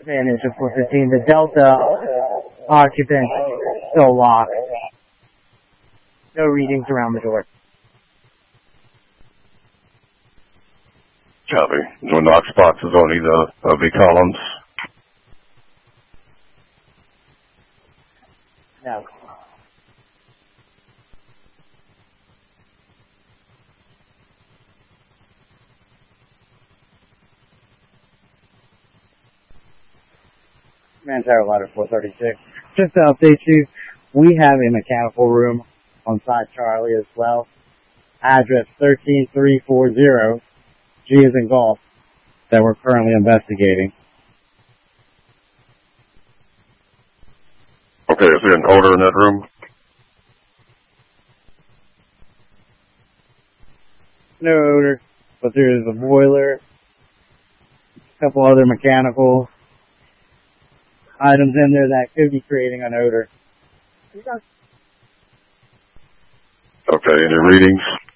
Manage of 415. The Delta occupant still locked. No readings around the door. Copy. No Knox boxes on either of the columns. No. Man Tower Ladder 436. Just to update you, we have a mechanical room on side Charlie as well. Address 13340, G is in golf, that we're currently investigating. Okay, is there an odor in that room? No odor, but there is a boiler, a couple other mechanical items in there that could be creating an odor. Okay, any readings?